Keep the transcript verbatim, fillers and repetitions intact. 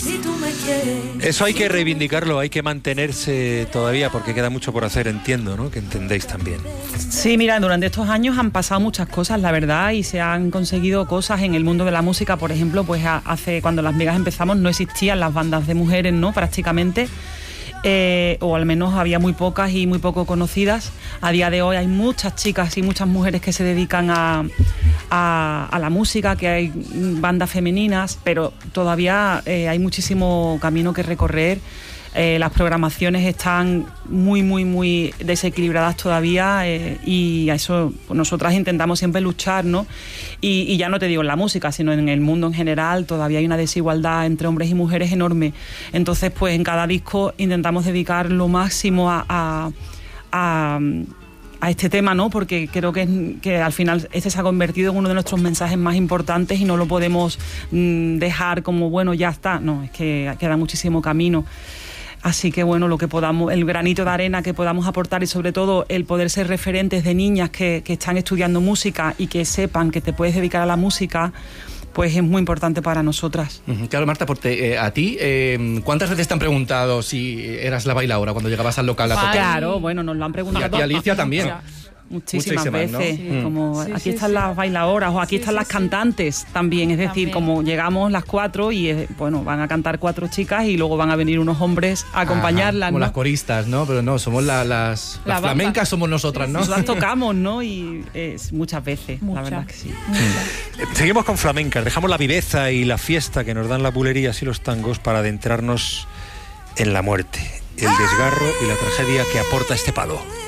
si tú me quieres. Eso hay que reivindicarlo, hay que mantenerse todavía porque queda mucho por hacer, entiendo, ¿no? Que entendéis también. Sí, mira, durante estos años han pasado muchas cosas, la verdad, y se han conseguido cosas en el mundo de la música. Por ejemplo, pues hace cuando Las Migas empezamos no existían las bandas de mujeres, ¿no? Prácticamente. Eh, o al menos había muy pocas y muy poco conocidas. A día de hoy hay muchas chicas y muchas mujeres que se dedican a, a, a la música, que hay bandas femeninas, pero todavía eh, hay muchísimo camino que recorrer. Eh, las programaciones están muy, muy, muy desequilibradas todavía eh, y a eso nosotras intentamos siempre luchar, ¿no? Y, y ya no te digo en la música, sino en el mundo en general, todavía hay una desigualdad entre hombres y mujeres enorme. Entonces, pues en cada disco intentamos dedicar lo máximo a, a, a, a este tema, ¿no? Porque creo que, que al final este se ha convertido en uno de nuestros mensajes más importantes y no lo podemos mm, dejar como, bueno, ya está. No, es que queda muchísimo camino. Así que bueno, lo que podamos, el granito de arena que podamos aportar y sobre todo el poder ser referentes de niñas que, que están estudiando música y que sepan que te puedes dedicar a la música, pues es muy importante para nosotras. Claro, Marta, porque eh, a ti, eh, ¿cuántas veces te han preguntado si eras la bailaora cuando llegabas al local a tocar? Claro, bueno, nos lo han preguntado. Y a ti, Alicia, también. Muchísimas, Muchísimas veces, ¿no? como sí, aquí sí, están sí. las bailadoras o aquí Sí, están sí, las sí. cantantes también, es decir, También. como llegamos las cuatro y eh, bueno, van a cantar cuatro chicas y luego van a venir unos hombres a acompañarlas. Ajá, como ¿no? las coristas, ¿no? Pero no, somos la, las, La las banda. flamencas, somos nosotras, ¿no? Nosotras tocamos, ¿no? Y es muchas veces, Mucha. la verdad que sí. Mucha. Seguimos con flamencas, dejamos la viveza y la fiesta que nos dan las bulerías y los tangos para adentrarnos en la muerte, el desgarro y la tragedia que aporta este palo.